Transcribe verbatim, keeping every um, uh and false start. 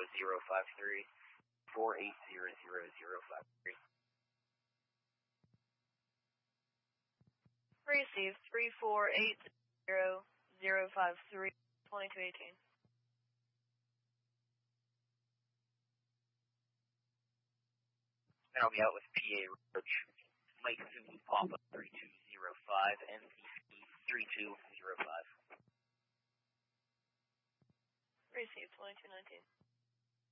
zero five three, four eight zero zero zero five three. Received three four eight zero zero five three, twenty-two eighteen. And I'll be out with P A Roach, Mike Zulu Papa three two zero five, and three two zero five. Received twenty-two nineteen.